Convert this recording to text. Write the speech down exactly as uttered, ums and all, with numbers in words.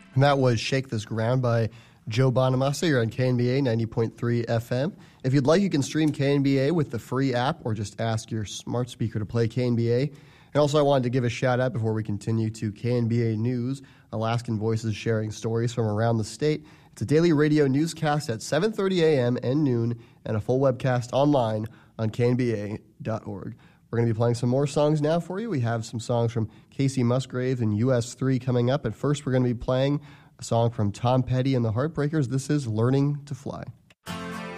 And that was Shake This Ground by Joe Bonamassa. You're on K N B A ninety point three F M. If you'd like, you can stream K N B A with the free app or just ask your smart speaker to play K N B A. And also, I wanted to give a shout-out before we continue to K N B A News, Alaskan Voices sharing stories from around the state. It's a daily radio newscast at seven thirty a.m. and noon and a full webcast online on K N B A dot org. We're going to be playing some more songs now for you. We have some songs from Casey Musgraves and U S three coming up. But first, we're going to be playing a song from Tom Petty and the Heartbreakers. This is Learning to Fly.